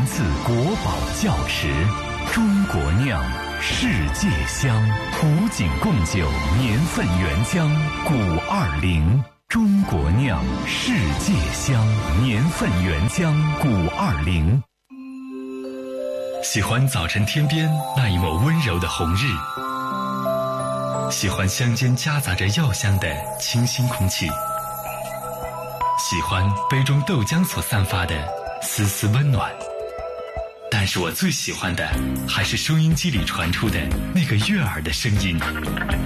自国宝窖池，中国酿，世界香。古井贡酒年份原浆920，中国酿，世界香，年份原浆920。喜欢早晨天边那一抹温柔的红日，喜欢乡间夹杂着药香的清新空气，喜欢杯中豆浆所散发的丝丝温暖。但是我最喜欢的还是收音机里传出的那个悦耳的声音。